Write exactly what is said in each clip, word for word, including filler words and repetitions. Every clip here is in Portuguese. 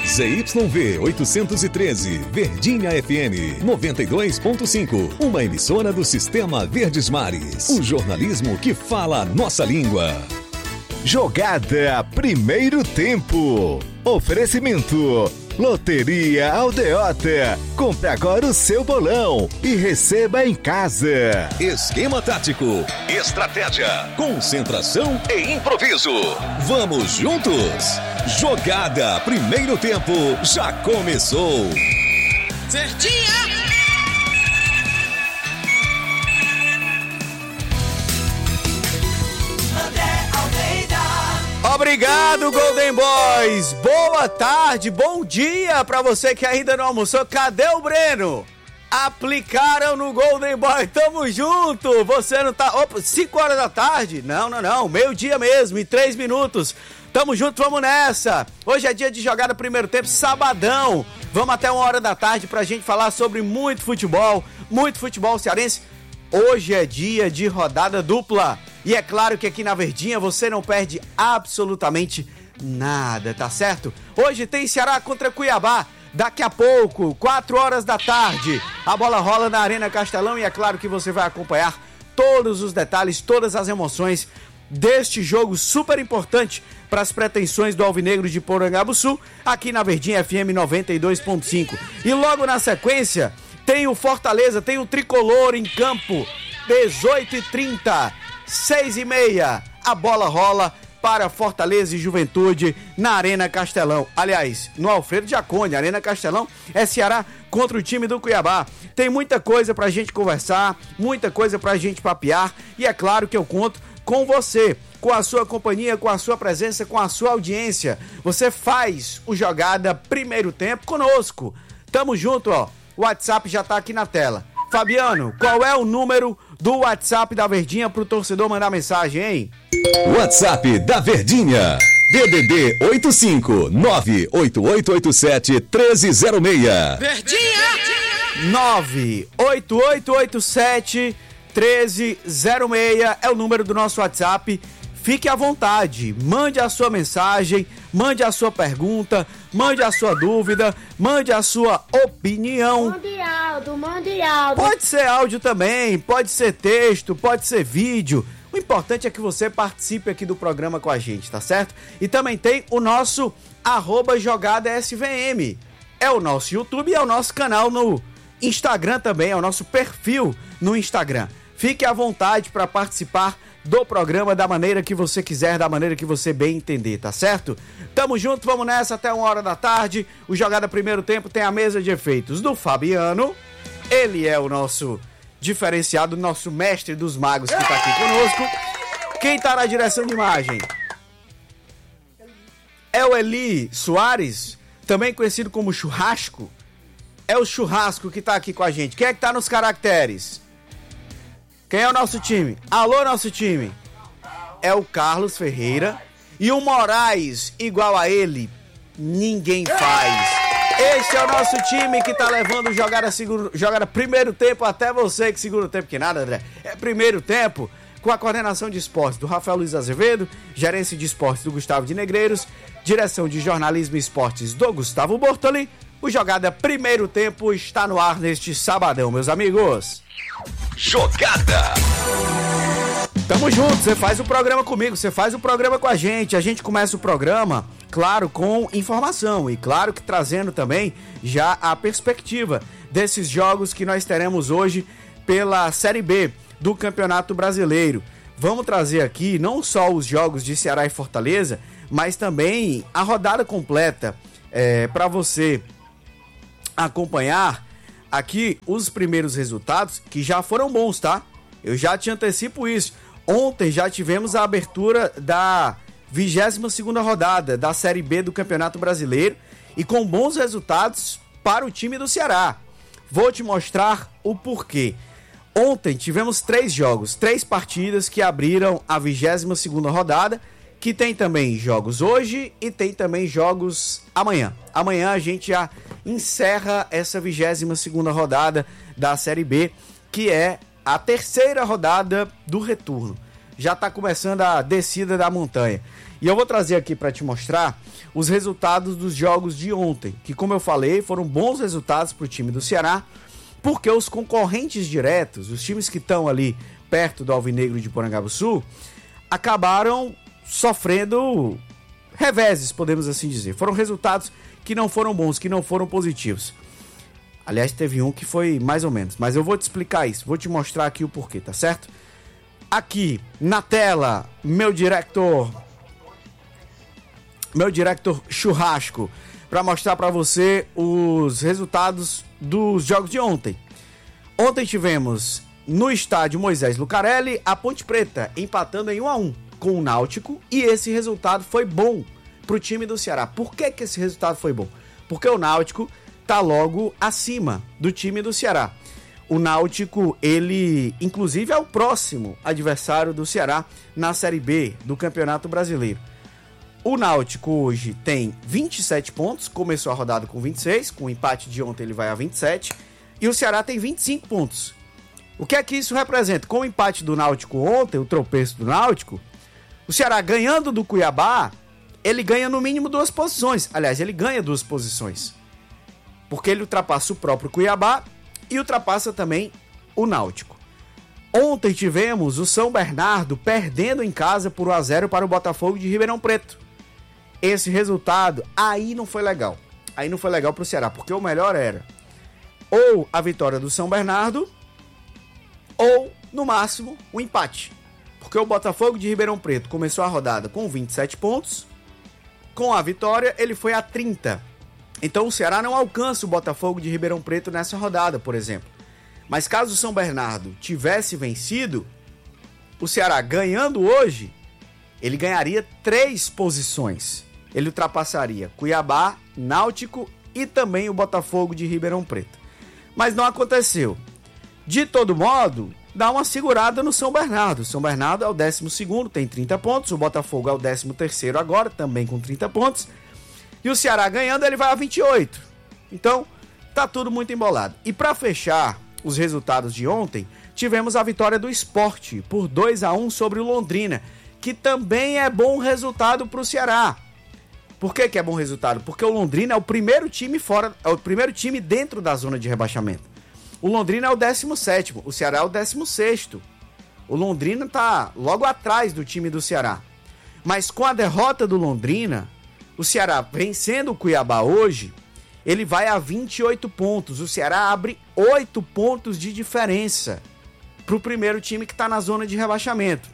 Z Y V oitocentos e treze, Verdinha F M noventa e dois ponto cinco, uma emissora do Sistema Verdes Mares. O jornalismo que fala a nossa língua. Jogada Primeiro Tempo. Oferecimento Loteria Aldeota. Compre agora o seu bolão e receba em casa. Esquema tático, estratégia, concentração e improviso. Vamos juntos? Jogada Primeiro Tempo já começou. Verdinha! Obrigado, Golden Boys! Boa tarde, bom dia pra você que ainda não almoçou. Cadê o Breno? Aplicaram no Golden Boy, tamo junto! Você não tá... Opa, cinco horas da tarde? Não, não, não, meio dia mesmo, em três minutos. Tamo junto, vamos nessa! Hoje é dia de jogada primeiro tempo, sabadão. Vamos até uma hora da tarde pra gente falar sobre muito futebol, muito futebol cearense. Hoje é dia de rodada dupla. E é claro que aqui na Verdinha você não perde absolutamente nada, tá certo? Hoje tem Ceará contra Cuiabá. Daqui a pouco, quatro horas da tarde, a bola rola na Arena Castelão e é claro que você vai acompanhar todos os detalhes, todas as emoções deste jogo super importante para as pretensões do Alvinegro de Porangabuçu, aqui na Verdinha F M noventa e dois ponto cinco. E logo na sequência, tem o Fortaleza, tem o Tricolor em campo, dezoito e trinta, seis e meia, a bola rola para Fortaleza e Juventude na Arena Castelão. Aliás, no Alfredo Jaconi, Arena Castelão é Ceará contra o time do Cuiabá. Tem muita coisa pra gente conversar, muita coisa pra gente papear e é claro que eu conto com você, com a sua companhia, com a sua presença, com a sua audiência. Você faz o Jogada Primeiro Tempo conosco. Tamo junto, ó. O WhatsApp já tá aqui na tela. Fabiano, qual é o número do WhatsApp da Verdinha pro torcedor mandar mensagem, hein? WhatsApp da Verdinha, D D D oito cinco nove oito oito oito sete um três zero seis. Verdinha! nove oito oito oito sete um três zero seis é o número do nosso WhatsApp. Fique à vontade, mande a sua mensagem, mande a sua pergunta, mande a sua dúvida, mande a sua opinião. Mande áudio, mande áudio. Pode ser áudio também, pode ser texto, pode ser vídeo. O importante é que você participe aqui do programa com a gente, tá certo? E também tem o nosso arroba jogada S V M. É o nosso YouTube e é o nosso canal no Instagram também, é o nosso perfil no Instagram. Fique à vontade para participar do programa da maneira que você quiser, da maneira que você bem entender, tá certo? Tamo junto, vamos nessa até uma hora da tarde. O Jogada Primeiro Tempo tem a mesa de efeitos do Fabiano. Ele é o nosso diferenciado, nosso mestre dos magos que tá aqui conosco. Quem tá na direção de imagem é o Eli Soares, também conhecido como Churrasco. É o Churrasco que tá aqui com a gente. Quem é que tá nos caracteres? Quem é o nosso time? Alô, nosso time. É o Carlos Ferreira. E o Moraes, igual a ele, ninguém faz. Esse é o nosso time que tá levando jogada, seguro, jogada primeiro tempo até você que segura o tempo que nada, André. É primeiro tempo com a coordenação de esportes do Rafael Luiz Azevedo, gerência de esportes do Gustavo de Negreiros, direção de jornalismo e esportes do Gustavo Bortoli. O Jogada Primeiro Tempo está no ar neste sabadão, meus amigos. Jogada. Tamo junto, você faz o programa comigo, você faz o programa com a gente. A gente começa o programa, claro, com informação e claro que trazendo também já a perspectiva desses jogos que nós teremos hoje pela Série B do Campeonato Brasileiro. Vamos trazer aqui não só os jogos de Ceará e Fortaleza, mas também a rodada completa é, para você acompanhar aqui os primeiros resultados que já foram bons, tá? Eu já te antecipo isso. Ontem já tivemos a abertura da vigésima segunda rodada da Série B do Campeonato Brasileiro e com bons resultados para o time do Ceará. Vou te mostrar o porquê. Ontem tivemos três jogos, três partidas que abriram a vigésima segunda rodada, que tem também jogos hoje e tem também jogos amanhã. Amanhã a gente já encerra essa vigésima segunda rodada da Série B, que é a terceira rodada do retorno. já está começando a descida da montanha. E eu vou trazer aqui para te mostrar os resultados dos jogos de ontem, que, como eu falei, foram bons resultados para o time do Ceará, porque os concorrentes diretos, os times que estão ali perto do Alvinegro de Porangabuçu, acabaram sofrendo reveses, podemos assim dizer. Foram resultados que não foram bons, que não foram positivos. Aliás, teve um que foi mais ou menos, mas eu vou te explicar isso, vou te mostrar aqui o porquê, tá certo? Aqui na tela, meu diretor, meu diretor churrasco, para mostrar para você os resultados dos jogos de ontem. Ontem tivemos no estádio Moisés Lucarelli a Ponte Preta empatando em um a um com o Náutico, e esse resultado foi bom pro time do Ceará. Por que que esse resultado foi bom? Porque o Náutico tá logo acima do time do Ceará. O Náutico, ele, inclusive, é o próximo adversário do Ceará na Série B do Campeonato Brasileiro. O Náutico hoje tem vinte e sete pontos, começou a rodada com vinte e seis, com o empate de ontem ele vai a vinte e sete, e o Ceará tem vinte e cinco pontos. O que é que isso representa? Com o empate do Náutico ontem, o tropeço do Náutico, o Ceará ganhando do Cuiabá, ele ganha no mínimo duas posições. Aliás, ele ganha duas posições, porque ele ultrapassa o próprio Cuiabá e ultrapassa também o Náutico. Ontem tivemos o São Bernardo perdendo em casa por um a zero para o Botafogo de Ribeirão Preto. Esse resultado aí não foi legal. Aí não foi legal para o Ceará, porque o melhor era ou a vitória do São Bernardo ou, no máximo, o empate. Porque o Botafogo de Ribeirão Preto começou a rodada com vinte e sete pontos, com a vitória ele foi a trinta. Então o Ceará não alcança o Botafogo de Ribeirão Preto nessa rodada, por exemplo. Mas caso o São Bernardo tivesse vencido, o Ceará ganhando hoje, ele ganharia três posições. Ele ultrapassaria Cuiabá, Náutico e também o Botafogo de Ribeirão Preto. Mas não aconteceu. De todo modo, dá uma segurada no São Bernardo. O São Bernardo é o décimo segundo, tem trinta pontos. O Botafogo é o décimo terceiro agora, também com trinta pontos. E o Ceará ganhando, ele vai a vinte e oito. Então, tá tudo muito embolado. E para fechar os resultados de ontem, tivemos a vitória do Sport por dois a um sobre o Londrina, que também é bom resultado para o Ceará. Por que que é bom resultado? Porque o Londrina é o primeiro time fora, é o primeiro time dentro da zona de rebaixamento. O Londrina é o décimo sétimo, o Ceará é o décimo sexto. O Londrina tá logo atrás do time do Ceará. Mas com a derrota do Londrina, o Ceará vencendo o Cuiabá hoje, ele vai a vinte e oito pontos. O Ceará abre oito pontos de diferença pro primeiro time que tá na zona de rebaixamento.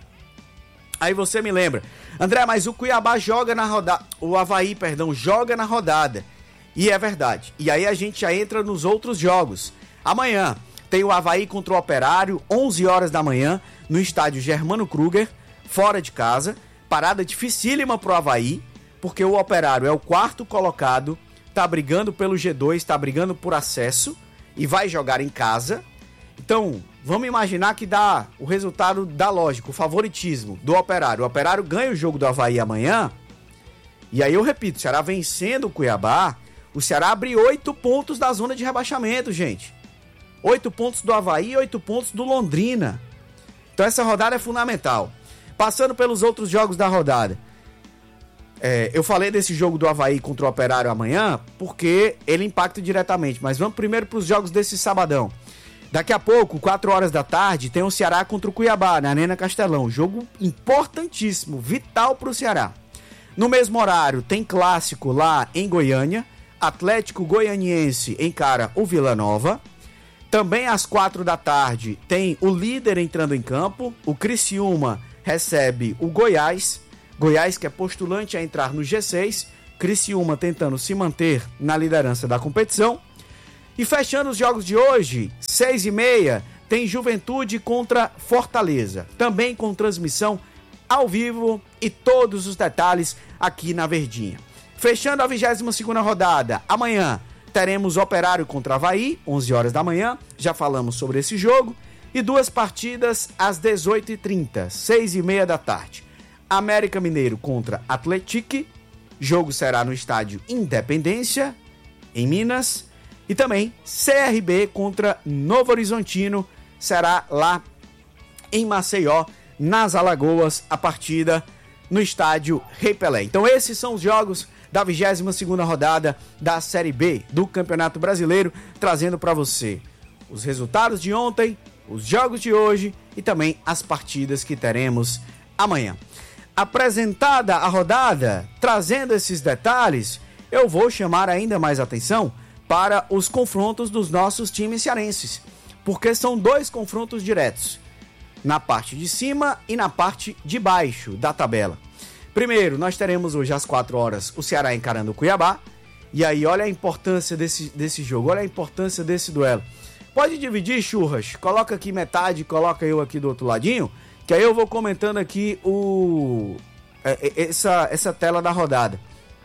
Aí você me lembra, André, mas o Cuiabá joga na rodada, o Avaí, perdão, joga na rodada. E é verdade. E aí a gente já entra nos outros jogos. Amanhã tem o Avaí contra o Operário, onze horas da manhã, no estádio Germano Kruger, fora de casa. Parada dificílima pro Avaí, porque o Operário é o quarto colocado, tá brigando pelo G dois, tá brigando por acesso e vai jogar em casa. Então, vamos imaginar que dá o resultado da lógica, o favoritismo do Operário. O Operário ganha o jogo do Avaí amanhã. E aí eu repito, o Ceará vencendo o Cuiabá, o Ceará abre oito pontos da zona de rebaixamento, gente. Oito pontos do Avaí e oito pontos do Londrina. Então essa rodada é fundamental. Passando pelos outros jogos da rodada. É, eu falei desse jogo do Avaí contra o Operário amanhã, porque ele impacta diretamente. Mas vamos primeiro para os jogos desse sabadão. Daqui a pouco, quatro horas da tarde, tem o Ceará contra o Cuiabá, na Arena Castelão. Jogo importantíssimo, vital para o Ceará. No mesmo horário, tem clássico lá em Goiânia. Atlético Goianiense encara o Vila Nova. Também às quatro da tarde, tem o líder entrando em campo. O Criciúma recebe o Goiás. Goiás que é postulante a entrar no G seis. Criciúma tentando se manter na liderança da competição. E fechando os jogos de hoje, seis e meia, tem Juventude contra Fortaleza. Também com transmissão ao vivo e todos os detalhes aqui na Verdinha. Fechando a vigésima segunda rodada, amanhã teremos Operário contra Avaí, onze horas da manhã. Já falamos sobre esse jogo. E duas partidas às dezoito e trinta, seis e meia da tarde. América Mineiro contra Atlético. Jogo será no estádio Independência, em Minas. E também C R B contra Novo Horizontino, será lá em Maceió, nas Alagoas, a partida no estádio Rei Pelé. Então esses são os jogos da vigésima segunda rodada da Série B do Campeonato Brasileiro, trazendo para você os resultados de ontem, os jogos de hoje e também as partidas que teremos amanhã. Apresentada a rodada, trazendo esses detalhes, eu vou chamar ainda mais atenção para os confrontos dos nossos times cearenses, porque são dois confrontos diretos, na parte de cima e na parte de baixo da tabela. Primeiro, nós teremos hoje às quatro horas o Ceará encarando o Cuiabá. E aí, olha a importância desse, desse jogo, olha a importância desse duelo. Pode dividir, Churras? Coloca aqui metade, coloca eu aqui do outro ladinho, que aí eu vou comentando aqui o, essa, essa tela da rodada.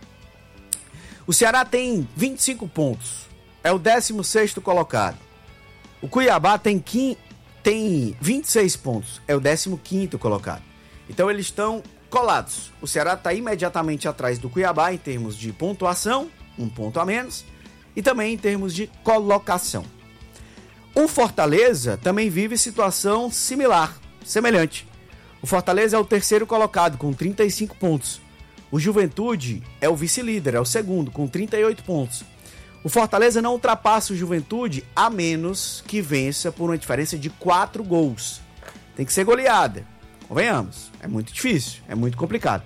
O Ceará tem vinte e cinco pontos, é o décimo sexto colocado. O Cuiabá tem, quim, tem vinte e seis pontos, é o décimo quinto colocado. Então eles estão colados. O Ceará está imediatamente atrás do Cuiabá em termos de pontuação, um ponto a menos, e também em termos de colocação. O Fortaleza também vive situação similar, semelhante. O Fortaleza é o terceiro colocado com trinta e cinco pontos. O Juventude é o vice-líder, é o segundo com trinta e oito pontos. O Fortaleza não ultrapassa o Juventude a menos que vença por uma diferença de quatro gols. Tem que ser goleada. Convenhamos, é muito difícil, é muito complicado.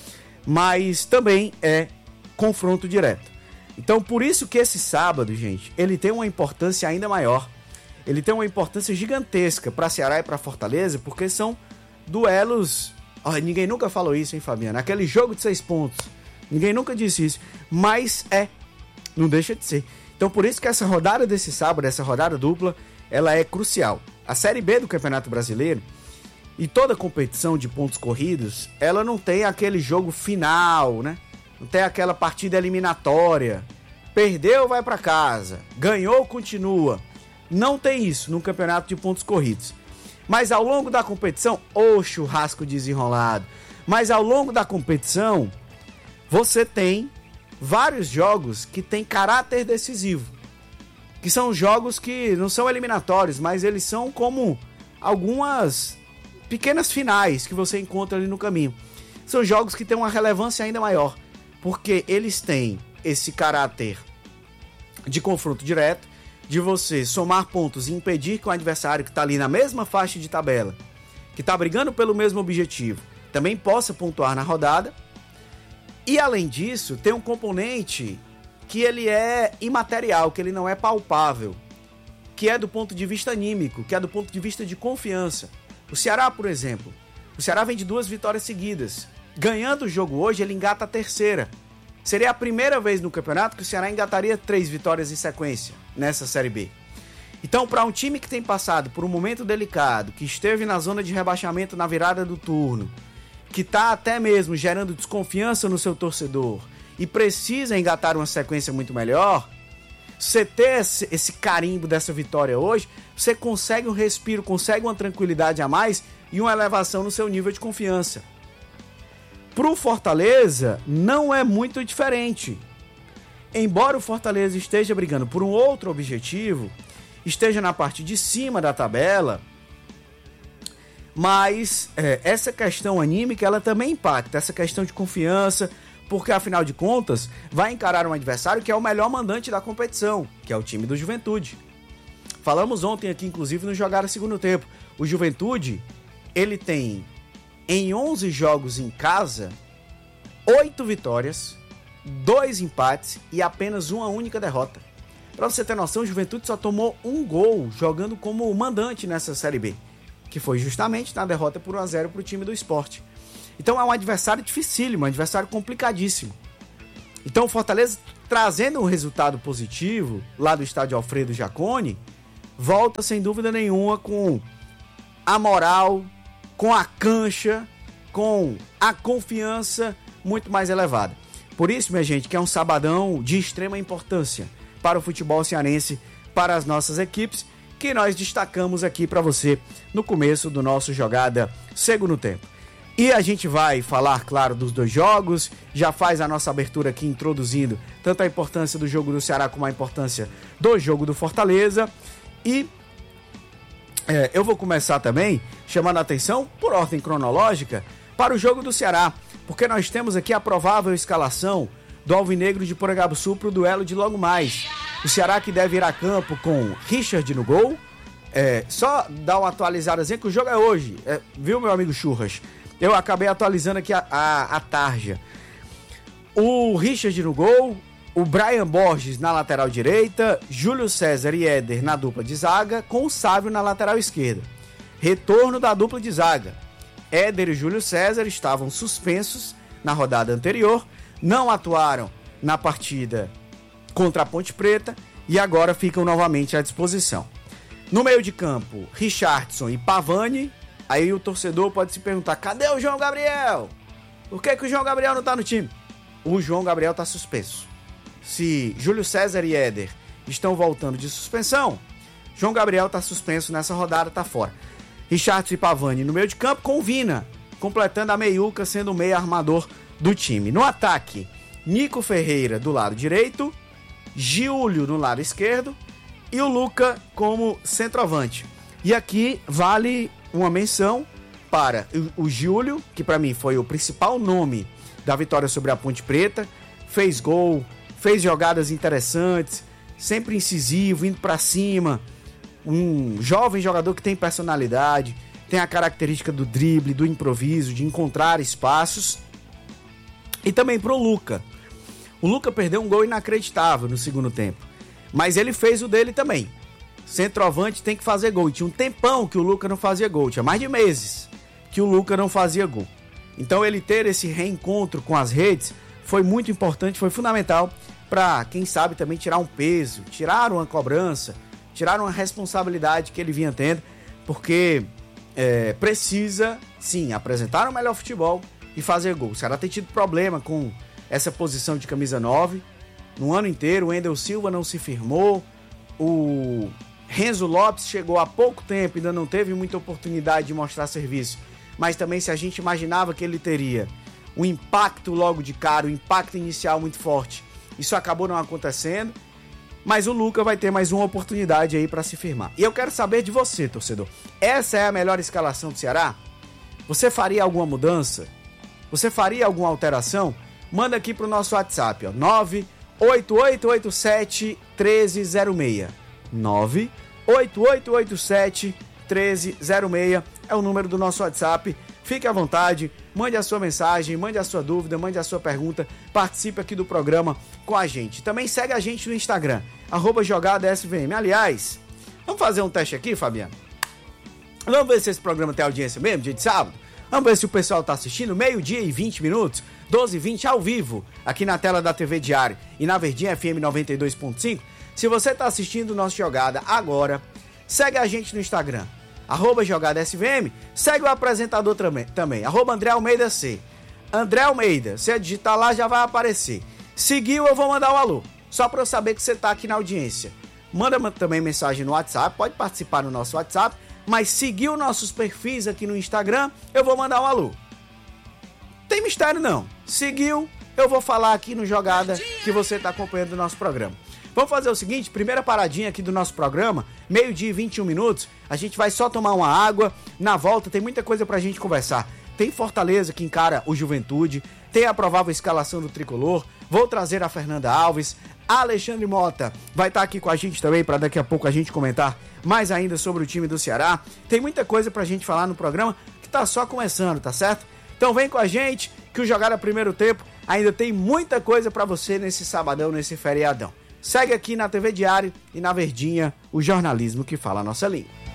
Mas também é confronto direto. Então, por isso que esse sábado, gente, ele tem uma importância ainda maior. Ele tem uma importância gigantesca para Ceará e para Fortaleza, porque são duelos... Oh, ninguém nunca falou isso, hein, Fabiano? Aquele jogo de seis pontos. Ninguém nunca disse isso, mas é. Não deixa de ser. Então, por isso que essa rodada desse sábado, essa rodada dupla, ela é crucial. A Série B do Campeonato Brasileiro... E toda competição de pontos corridos, ela não tem aquele jogo final, né? Não tem aquela partida eliminatória. Perdeu, vai para casa. Ganhou, continua. Não tem isso no campeonato de pontos corridos. Mas ao longo da competição, ô churrasco desenrolado. Mas ao longo da competição, você tem vários jogos que têm caráter decisivo. Que são jogos que não são eliminatórios, mas eles são como algumas... pequenas finais que você encontra ali no caminho. São jogos que têm uma relevância ainda maior, porque eles têm esse caráter de confronto direto, de você somar pontos e impedir que o adversário que está ali na mesma faixa de tabela, que está brigando pelo mesmo objetivo, também possa pontuar na rodada. E além disso, tem um componente que ele é imaterial, que ele não é palpável, que é do ponto de vista anímico, que é do ponto de vista de confiança. O Ceará, por exemplo, o Ceará vem de duas vitórias seguidas. Ganhando o jogo hoje, ele engata a terceira. Seria a primeira vez no campeonato que o Ceará engataria três vitórias em sequência nessa Série B. Então, para um time que tem passado por um momento delicado, que esteve na zona de rebaixamento na virada do turno, que está até mesmo gerando desconfiança no seu torcedor e precisa engatar uma sequência muito melhor, você ter esse, esse carimbo dessa vitória hoje, você consegue um respiro, consegue uma tranquilidade a mais e uma elevação no seu nível de confiança. Pro Fortaleza, não é muito diferente. Embora o Fortaleza esteja brigando por um outro objetivo, esteja na parte de cima da tabela, mas é, essa questão anímica, ela também impacta, essa questão de confiança, porque afinal de contas, vai encarar um adversário que é o melhor mandante da competição, que é o time do Juventude. Falamos ontem aqui, inclusive, no Jogar o Segundo Tempo. O Juventude, ele tem, em onze jogos em casa, oito vitórias, dois empates e apenas uma única derrota. Para você ter noção, o Juventude só tomou um gol jogando como mandante nessa Série B, que foi justamente na derrota por um a zero para o time do Sport. Então é um adversário dificílimo, um adversário complicadíssimo. Então o Fortaleza, trazendo um resultado positivo lá do estádio Alfredo Jaconi, volta sem dúvida nenhuma com a moral, com a cancha, com a confiança muito mais elevada. Por isso, minha gente, que é um sabadão de extrema importância para o futebol cearense, para as nossas equipes, que nós destacamos aqui para você no começo do nosso Jogada Segundo Tempo. E a gente vai falar, claro, dos dois jogos, já faz a nossa abertura aqui introduzindo tanto a importância do jogo do Ceará como a importância do jogo do Fortaleza. E é, eu vou começar também chamando a atenção, por ordem cronológica, para o jogo do Ceará, porque nós temos aqui a provável escalação do Alvinegro de Porangabuçu para o duelo de logo mais. O Ceará que deve ir a campo com Richard no gol. É, só dar uma atualizadazinha que o jogo é hoje, é, viu, meu amigo Churras? Eu acabei atualizando aqui a, a, a tarja. O Richard no gol, o Brian Borges na lateral direita, Júlio César e Éder na dupla de zaga, com o Sávio na lateral esquerda. Retorno da dupla de zaga. Éder e Júlio César estavam suspensos na rodada anterior, não atuaram na partida contra a Ponte Preta e agora ficam novamente à disposição. No meio de campo, Richardson e Pavani. Aí o torcedor pode se perguntar, cadê o João Gabriel? Por que, que o João Gabriel não tá no time? O João Gabriel tá suspenso. Se Júlio César e Éder estão voltando de suspensão, João Gabriel tá suspenso nessa rodada, tá fora. Richardson e Pavani no meio de campo com Vina, completando a meiuca, sendo o meio armador do time. No ataque, Nico Ferreira do lado direito, Giulio no lado esquerdo e o Luca como centroavante. E aqui vale uma menção para o, o Giulio, que para mim foi o principal nome da vitória sobre a Ponte Preta, fez gol, fez jogadas interessantes, sempre incisivo, indo para cima, um jovem jogador que tem personalidade, tem a característica do drible, do improviso, de encontrar espaços. E também pro Luca. O Luca perdeu um gol inacreditável no segundo tempo, mas ele fez o dele também. Centroavante tem que fazer gol. E tinha um tempão que o Luca não fazia gol. Tinha mais de meses que o Luca não fazia gol. Então ele ter esse reencontro com as redes foi muito importante, foi fundamental para, quem sabe, também tirar um peso, tirar uma cobrança, tirar uma responsabilidade que ele vinha tendo, porque é, precisa, sim, apresentar o melhor futebol e fazer gol. O Ceará tem tido problema com essa posição de camisa nove. No ano inteiro, o Endel Silva não se firmou, o Renzo Lopes chegou há pouco tempo, ainda não teve muita oportunidade de mostrar serviço, mas também se a gente imaginava que ele teria um impacto logo de cara, um impacto inicial muito forte, isso acabou não acontecendo, mas o Luca vai ter mais uma oportunidade aí para se firmar. E eu quero saber de você, torcedor, essa é a melhor escalação do Ceará? Você faria alguma mudança? Você faria alguma alteração? Manda aqui pro nosso WhatsApp, ó, nove oito oito oito sete um três zero seis. nove oito oito oito sete um três zero seis é o número do nosso WhatsApp. Fique à vontade, mande a sua mensagem, mande a sua dúvida, mande a sua pergunta, participe aqui do programa com a gente. Também segue a gente no Instagram, arroba jogada S V M. Aliás, vamos fazer um teste aqui, Fabiano? Vamos ver se esse programa tem audiência mesmo, dia de sábado? Vamos ver se o pessoal tá assistindo, meio-dia e vinte minutos, doze e vinte ao vivo, aqui na tela da T V Diário e na Verdinha F M noventa e dois ponto cinco. Se você tá assistindo o nosso Jogada agora, segue a gente no Instagram, arroba Jogada S V M, segue o apresentador também, também arroba André Almeida C. André Almeida, se digitar lá já vai aparecer. Seguiu, eu vou mandar um alô, só para eu saber que você tá aqui na audiência. Manda também mensagem no WhatsApp, pode participar no nosso WhatsApp, mas seguiu nossos perfis aqui no Instagram, eu vou mandar um alô. Tem mistério não, seguiu, eu vou falar aqui no Jogada que você está acompanhando o nosso programa. Vamos fazer o seguinte, primeira paradinha aqui do nosso programa, meio-dia e vinte e um minutos, a gente vai só tomar uma água, na volta tem muita coisa pra gente conversar. Tem Fortaleza que encara o Juventude, tem a provável escalação do Tricolor, vou trazer a Fernanda Alves, a Alexandre Mota vai estar aqui com a gente também para daqui a pouco a gente comentar mais ainda sobre o time do Ceará. Tem muita coisa pra gente falar no programa que tá só começando, tá certo? Então vem com a gente que o Jogada Primeiro Tempo ainda tem muita coisa pra você nesse sabadão, nesse feriadão. Segue aqui na T V Diário e na Verdinha, o jornalismo que fala a nossa língua.